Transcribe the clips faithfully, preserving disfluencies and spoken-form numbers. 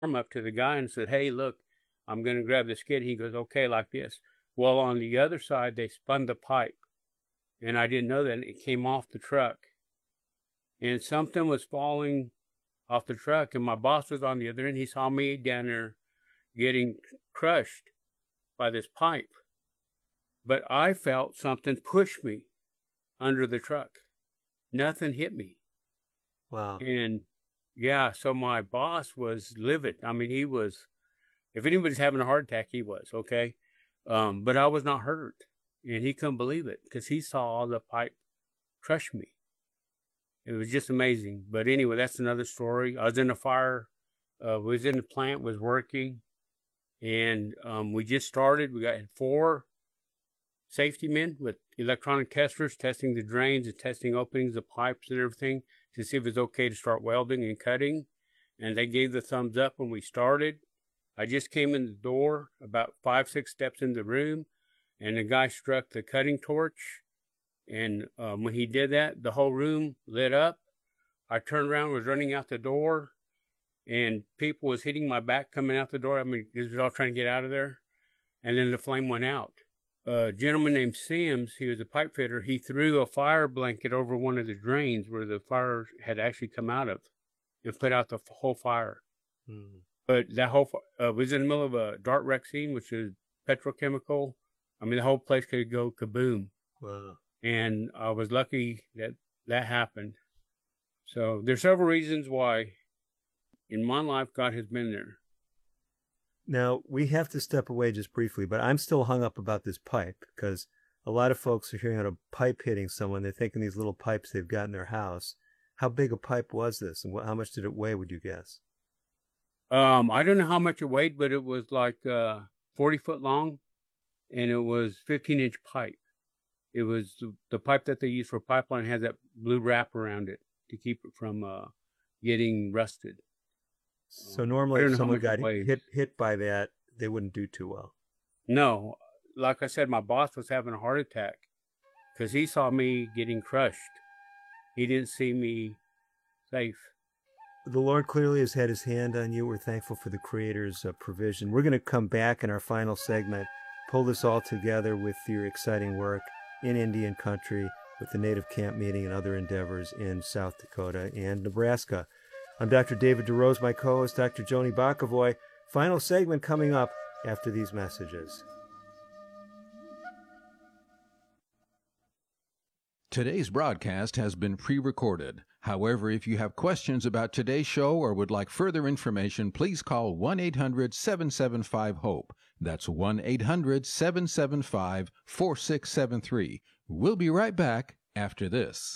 arm up to the guy and said, hey, look, I'm going to grab the skid. He goes, okay, like this. Well, on the other side, they spun the pipe, and I didn't know that. And it came off the truck, and something was falling off the truck, and my boss was on the other end. He saw me down there getting crushed by this pipe, but I felt something push me under the truck. Nothing hit me. Wow. And yeah, so my boss was livid. I mean, he was, if anybody's having a heart attack, he was, okay? Um, but I was not hurt, and he couldn't believe it because he saw all the pipe crush me. It was just amazing. But anyway, that's another story. I was in a fire, uh, was in the plant, was working, and um, we just started. We got four safety men with electronic testers testing the drains and testing openings of pipes and everything to see if it's okay to start welding and cutting. And they gave the thumbs up when we started. I just came in the door, about five, six steps in the room, and the guy struck the cutting torch. And um, when he did that, the whole room lit up. I turned around, was running out the door, and people was hitting my back coming out the door. I mean, they was all trying to get out of there. And then the flame went out. A gentleman named Sims, he was a pipe fitter, he threw a fire blanket over one of the drains where the fire had actually come out of and put out the whole fire. Mm. But that whole uh, was in the middle of a dart wreck scene, which is petrochemical. I mean, the whole place could go kaboom. Wow. And I was lucky that that happened. So there's several reasons why in my life God has been there. Now, we have to step away just briefly, but I'm still hung up about this pipe because a lot of folks are hearing about a pipe hitting someone. They're thinking these little pipes they've got in their house. How big a pipe was this, and what, how much did it weigh, would you guess? Um, I don't know how much it weighed, but it was like uh, forty foot long, and it was fifteen inch pipe. It was the, the pipe that they use for pipeline has that blue wrap around it to keep it from uh, getting rusted. So normally if someone got hit hit by that, they wouldn't do too well. No. Like I said, my boss was having a heart attack because he saw me getting crushed. He didn't see me safe. The Lord clearly has had his hand on you. We're thankful for the Creator's uh, provision. We're going to come back in our final segment, pull this all together with your exciting work in Indian country with the Native Camp Meeting and other endeavors in South Dakota and Nebraska. I'm Doctor David DeRose, my co-host, Doctor Joni Bakavoy. Final segment coming up after these messages. Today's broadcast has been pre-recorded. However, if you have questions about today's show or would like further information, please call one eight hundred seven seven five HOPE. That's one eight hundred seven seven five four six seven three. We'll be right back after this.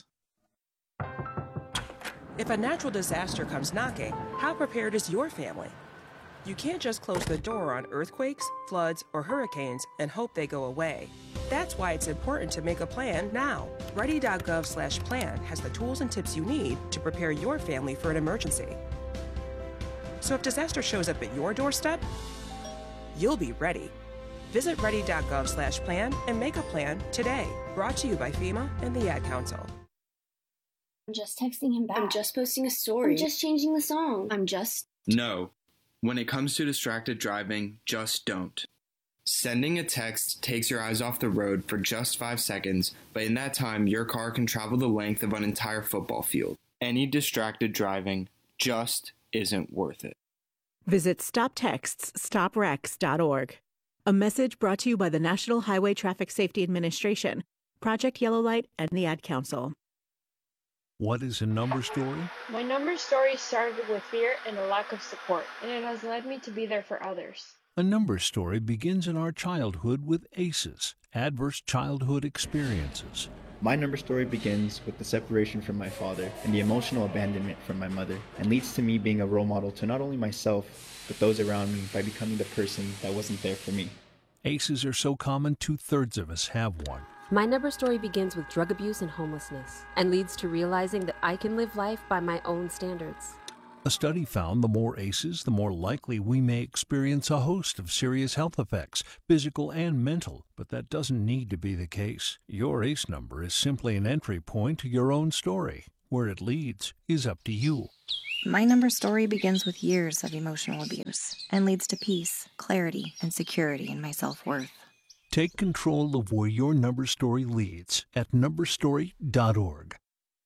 If a natural disaster comes knocking, how prepared is your family? You can't just close the door on earthquakes, floods, or hurricanes and hope they go away. That's why it's important to make a plan now. Ready dot gov slash plan has the tools and tips you need to prepare your family for an emergency. So if disaster shows up at your doorstep, you'll be ready. Visit ready dot gov slash plan and make a plan today. Brought to you by FEMA and the Ad Council. I'm just texting him back. I'm just posting a story. I'm just changing the song. I'm just... No. When it comes to distracted driving, just don't. Sending a text takes your eyes off the road for just five seconds, but in that time, your car can travel the length of an entire football field. Any distracted driving just isn't worth it. Visit stop texts stop wrecks dot org. A message brought to you by the National Highway Traffic Safety Administration, Project Yellow Light, and the Ad Council. What is a number story? My number story started with fear and a lack of support, and it has led me to be there for others. A number story begins in our childhood with A C Es, adverse childhood experiences. My number story begins with the separation from my father and the emotional abandonment from my mother, and leads to me being a role model to not only myself, but those around me by becoming the person that wasn't there for me. A C Es are so common, two-thirds of us have one. My number story begins with drug abuse and homelessness, and leads to realizing that I can live life by my own standards. A study found the more A C Es, the more likely we may experience a host of serious health effects, physical and mental, but that doesn't need to be the case. Your A C E number is simply an entry point to your own story. Where it leads is up to you. My number story begins with years of emotional abuse and leads to peace, clarity, and security in my self-worth. Take control of where your number story leads at number story dot org.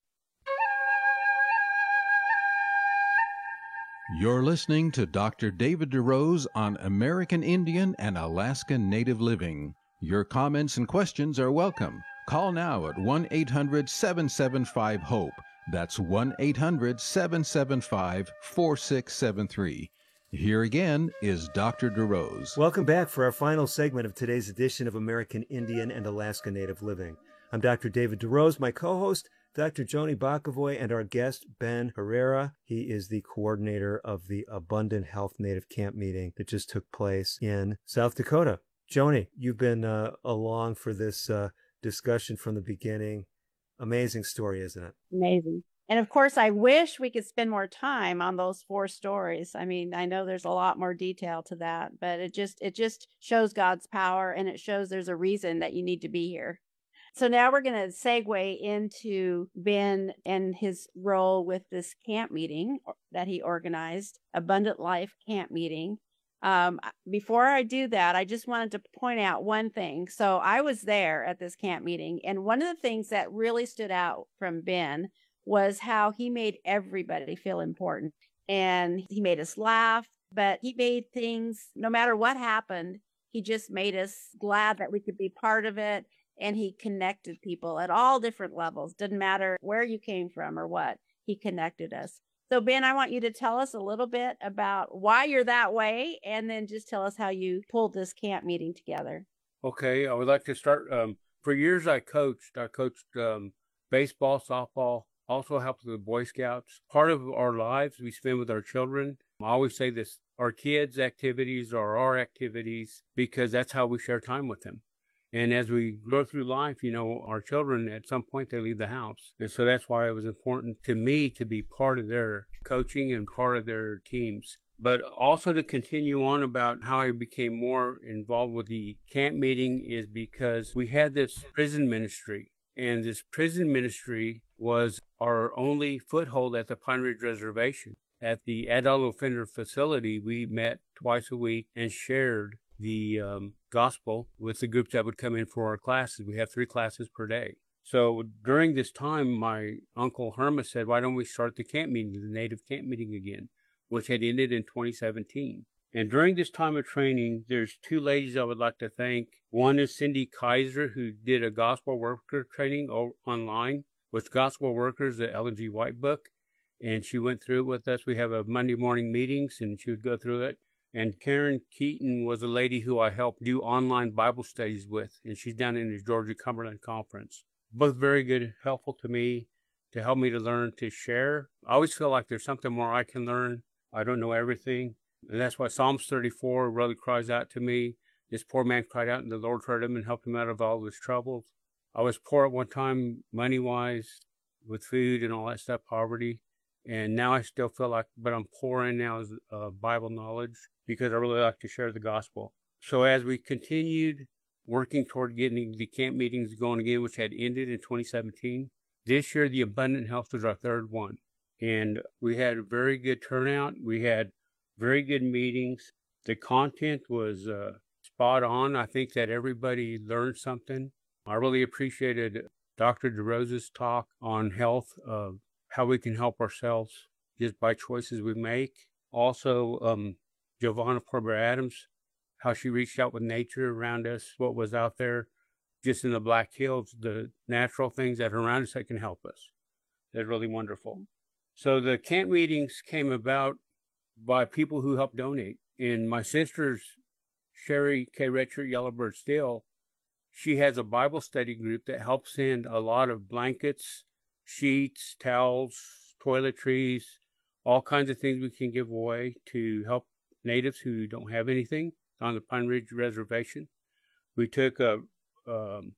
You're listening to Doctor David DeRose on American Indian and Alaskan Native Living. Your comments and questions are welcome. Call now at one eight hundred seven seven five HOPE. That's one eight hundred seven seven five four six seven three. Here again is Doctor DeRose. Welcome back for our final segment of today's edition of American Indian and Alaska Native Living. I'm Doctor David DeRose, my co-host, Doctor Joni Bokovoy, and our guest, Ben Herrera. He is the coordinator of the Abundant Health Native Camp meeting that just took place in South Dakota. Joni, you've been uh, along for this uh, discussion from the beginning. Amazing story, isn't it? Amazing. And of course, I wish we could spend more time on those four stories. I mean, I know there's a lot more detail to that, but it just it just shows God's power, and it shows there's a reason that you need to be here. So now we're going to segue into Ben and his role with this camp meeting that he organized, Abundant Life Camp Meeting. Um, before I do that, I just wanted to point out one thing. So I was there at this camp meeting, and one of the things that really stood out from Ben was how he made everybody feel important, and he made us laugh, but he made things, no matter what happened, he just made us glad that we could be part of it. And he connected people at all different levels. Didn't matter where you came from or what, he connected us. So, Ben, I want you to tell us a little bit about why you're that way, and then just tell us how you pulled this camp meeting together. Okay, I would like to start. Um, for years, I coached. I coached um, baseball, softball, also helped with the Boy Scouts. Part of our lives we spend with our children. I always say this, our kids' activities are our activities because that's how we share time with them. And as we go through life, you know, our children, at some point, they leave the house. And so that's why it was important to me to be part of their coaching and part of their teams. But also to continue on about how I became more involved with the camp meeting is because we had this prison ministry. And this prison ministry was our only foothold at the Pine Ridge Reservation. At the adult offender facility, we met twice a week and shared the um, gospel with the groups that would come in for our classes. We have three classes per day. So during this time, my uncle Hermas said, why don't we start the camp meeting, the native camp meeting again, which had ended in twenty seventeen. And during this time of training, there's two ladies I would like to thank. One is Cindy Kaiser, who did a gospel worker training online with gospel workers, the Ellen G. White book. And she went through it with us. We have a Monday morning meetings, and she would go through it. And Karen Keaton was a lady who I helped do online Bible studies with, and she's down in the Georgia Cumberland Conference. Both very good, helpful to me, to help me to learn, to share. I always feel like there's something more I can learn. I don't know everything. And that's why Psalms thirty-four really cries out to me. This poor man cried out, and the Lord heard him and helped him out of all his troubles. I was poor at one time, money-wise, with food and all that stuff, poverty. And now I still feel like, but I'm pouring now is uh, Bible knowledge because I really like to share the gospel. So as we continued working toward getting the camp meetings going again, which had ended in twenty seventeen, this year the Abundant Health was our third one. And we had a very good turnout. We had very good meetings. The content was uh, spot on. I think that everybody learned something. I really appreciated Doctor DeRose's talk on health, uh, how we can help ourselves just by choices we make. Also, um, Giovanna Porber Adams, how she reached out with nature around us, what was out there just in the Black Hills, the natural things that are around us that can help us. That's really wonderful. So the camp meetings came about by people who helped donate. And my sister's Sherry K. Redshirt Yellowbird Still, she has a Bible study group that helps send a lot of blankets, sheets, towels, toiletries, all kinds of things we can give away to help natives who don't have anything on the Pine Ridge Reservation. We took a, um,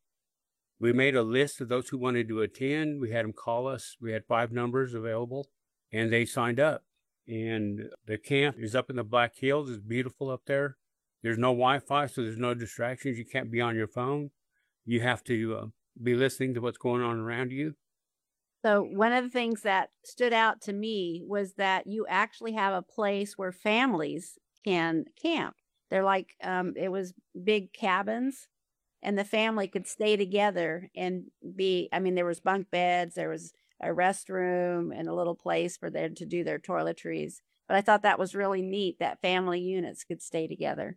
we made a list of those who wanted to attend. We had them call us. We had five numbers available, and they signed up. And the camp is up in the Black Hills. It's beautiful up there. There's no Wi-Fi, so there's no distractions. You can't be on your phone. You have to uh, be listening to what's going on around you. So one of the things that stood out to me was that you actually have a place where families can camp. They're like, um, it was big cabins, and the family could stay together and be, I mean, there was bunk beds, there was a restroom and a little place for them to do their toiletries. But I thought that was really neat that family units could stay together.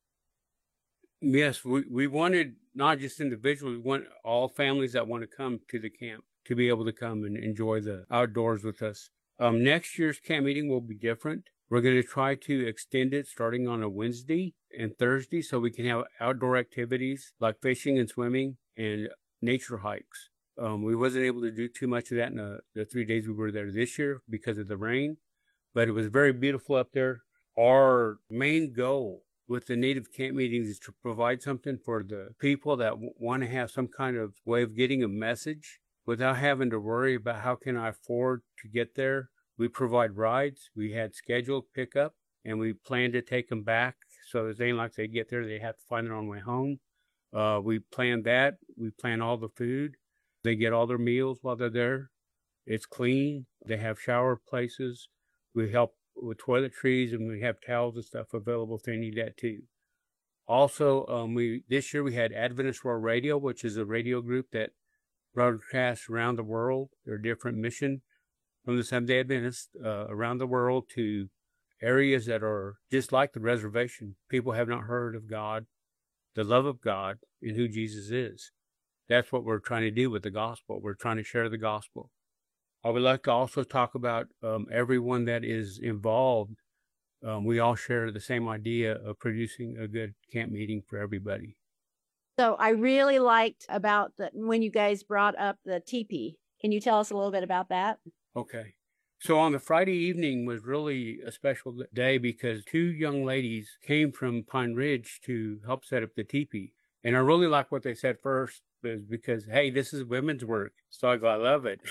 Yes, we, we wanted not just individuals, we want all families that want to come to the camp to be able to come and enjoy the outdoors with us. Um, next year's camp meeting will be different. We're going to try to extend it starting on a Wednesday and Thursday so we can have outdoor activities like fishing and swimming and nature hikes. Um, we wasn't able to do too much of that in the, the three days we were there this year because of the rain, but it was very beautiful up there. Our main goal with the Native camp meetings is to provide something for the people that w- want to have some kind of way of getting a message without having to worry about how can I afford to get there. We provide rides. We had scheduled pickup, and we plan to take them back. So it ain't like they get there, they have to find their own way home. Uh, we plan that. We plan all the food. They get all their meals while they're there. It's clean. They have shower places. We help with toiletries, and we have towels and stuff available if they need that too. Also, um, we this year we had Adventist World Radio, which is a radio group that broadcasts around the world. Their different mission from the Seventh-day Adventists uh, around the world to areas that are just like the reservation. People have not heard of God, the love of God, and who Jesus is. That's what we're trying to do with the gospel. We're trying to share the gospel. I would like to also talk about um, everyone that is involved. Um, we all share the same idea of producing a good camp meeting for everybody. So I really liked about the, when you guys brought up the teepee. Can you tell us a little bit about that? Okay. So on the Friday evening was really a special day because two young ladies came from Pine Ridge to help set up the teepee. And I really like what they said first is because, hey, this is women's work. So I go, I love it.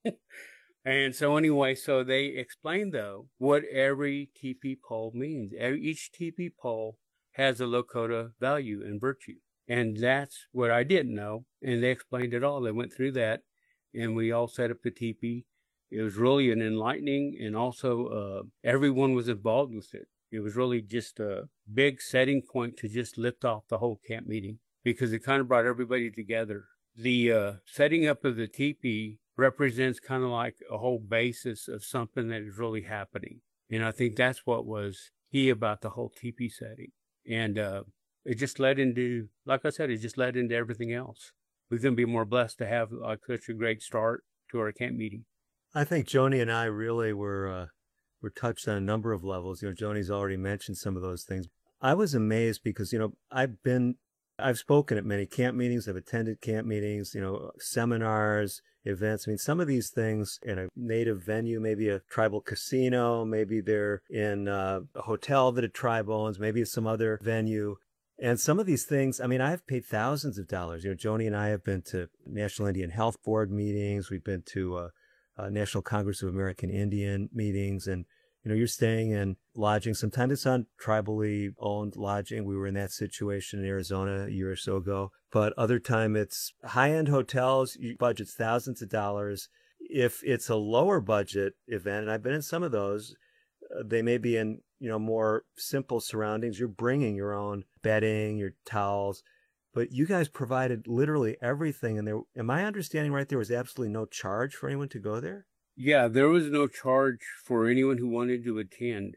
And so anyway, so they explained, though, what every teepee pole means. Every, each teepee pole has a Lakota value and virtue. And that's what I didn't know. And they explained it all. They went through that, and we all set up the teepee. It was really an enlightening, and also uh, everyone was involved with it. It was really just a big setting point to just lift off the whole camp meeting because it kind of brought everybody together. The uh, setting up of the teepee represents kind of like a whole basis of something that is really happening. And I think that's what was key about the whole teepee setting. And uh, it just led into, like I said, it just led into everything else. We couldn't be more blessed to have like such a great start to our camp meeting. I think Joni and I really were uh, were touched on a number of levels. You know, Joni's already mentioned some of those things. I was amazed because, you know, I've been, I've spoken at many camp meetings. I've attended camp meetings, you know, seminars, events. I mean, some of these things in a native venue, maybe a tribal casino, maybe they're in uh, a hotel that a tribe owns, maybe it's some other venue. And some of these things, I mean, I've paid thousands of dollars. You know, Joni and I have been to National Indian Health Board meetings. We've been to uh, uh, National Congress of American Indian meetings. And, you know, you're staying in lodging. Sometimes it's on tribally owned lodging. We were in that situation in Arizona a year or so ago. But other time it's high-end hotels. You budget thousands of dollars. If it's a lower budget event, and I've been in some of those, uh, they may be in, you know, more simple surroundings. You're bringing your own bedding, your towels, but you guys provided literally everything. And there, am I understanding right? There was absolutely no charge for anyone to go there? Yeah, there was no charge for anyone who wanted to attend.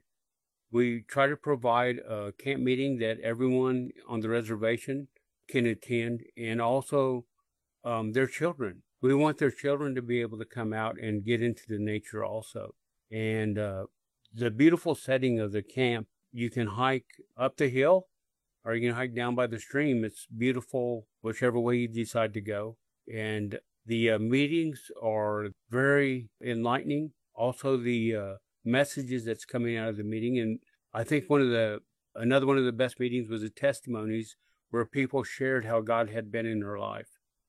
We try to provide a camp meeting that everyone on the reservation can attend, and also um, their children. We want their children to be able to come out and get into the nature also. And uh, the beautiful setting of the camp, you can hike up the hill or you can hike down by the stream. It's beautiful, whichever way you decide to go. And the uh, meetings are very enlightening. Also, the uh, messages that's coming out of the meeting. And I think one of the, another one of the best meetings was the testimonies where people shared how God had been in their life.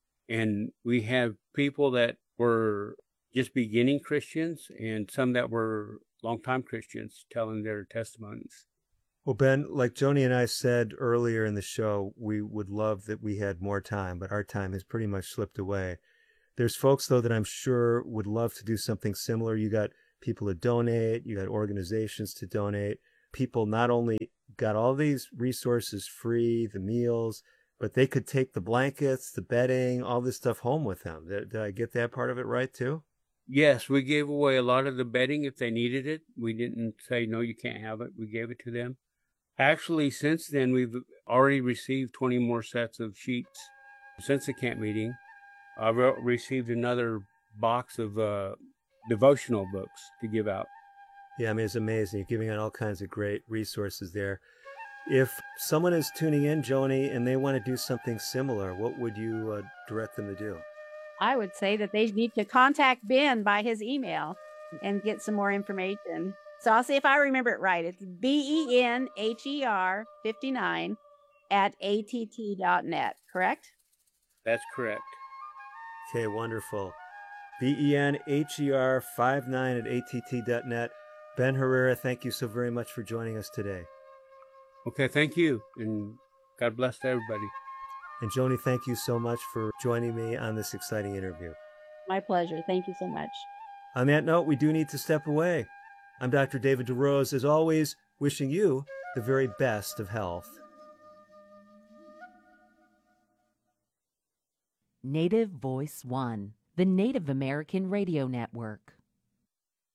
And we have people that were just beginning Christians and some that were longtime Christians telling their testimonies. Well, Ben, like Joni and I said earlier in the show, we would love that we had more time, but our time has pretty much slipped away. There's folks, though, that I'm sure would love to do something similar. You got people to donate. You got organizations to donate. People not only got all these resources free, the meals, but they could take the blankets, the bedding, all this stuff home with them. Did, did I get that part of it right, too? Yes, we gave away a lot of the bedding if they needed it. We didn't say, no, you can't have it. We gave it to them. Actually, since then, we've already received twenty more sets of sheets since the camp meeting. I've received another box of uh, devotional books to give out. Yeah, I mean, it's amazing. You're giving out all kinds of great resources there. If someone is tuning in, Joni, and they want to do something similar, what would you uh, direct them to do? I would say that they need to contact Ben by his email and get some more information. So I'll see if I remember it right. It's B E N H E R fifty-nine at A T T dot net, correct? That's correct. Okay, wonderful. B E N H E R fifty-nine at A T T dot net. Ben Herrera, thank you so very much for joining us today. Okay, thank you, and God bless everybody. And Joni, thank you so much for joining me on this exciting interview. My pleasure. Thank you so much. On that note, we do need to step away. I'm Doctor David DeRose, as always, wishing you the very best of health. Native Voice One, the Native American Radio Network.